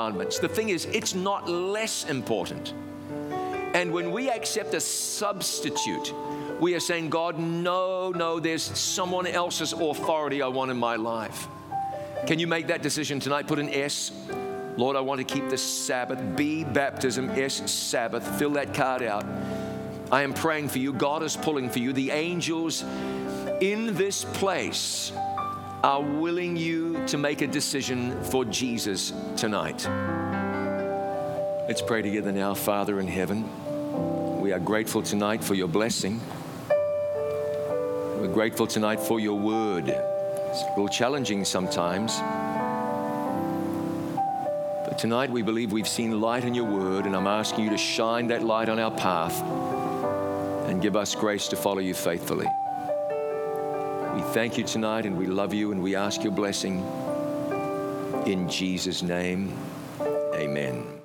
Commandments. The thing is, it's not less important. And when we accept a substitute, we are saying, God, no, there's someone else's authority I want in my life. Can you make that decision tonight? Put an S. Lord, I want to keep the Sabbath. B, baptism. S, Sabbath. Fill that card out. I am praying for you. God is pulling for you. The angels in this place are willing you to make a decision for Jesus tonight. Let's pray together now. Father in heaven, we are grateful tonight for your blessing. We're grateful tonight for your word. It's a little challenging sometimes. But tonight we believe we've seen light in your word, and I'm asking you to shine that light on our path and give us grace to follow you faithfully. We thank you tonight, and we love you, and we ask your blessing in Jesus' name. Amen.